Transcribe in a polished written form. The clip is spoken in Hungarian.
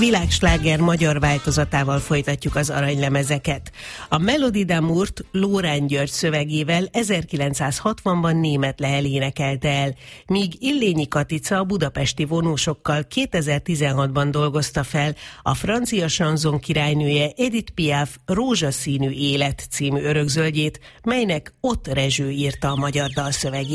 Világsláger magyar változatával folytatjuk az aranylemezeket. A Melody d'Amourt Lórán György szövegével 1960-ban Németh Lehel énekelte el, míg Illényi Katica a budapesti vonósokkal 2016-ban dolgozta fel a francia sanzon királynője Edith Piaf Rózsaszínű élet című örökzöldjét, melynek Ott Rezső írta a magyar dalszövegét.